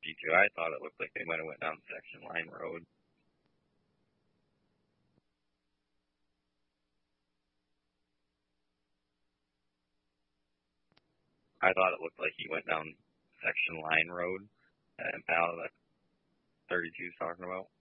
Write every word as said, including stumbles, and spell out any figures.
thirty-two. I thought it looked like they might have went down Section Line Road. I thought it looked like he went down Section Line Road, and pal that thirty-two is talking about.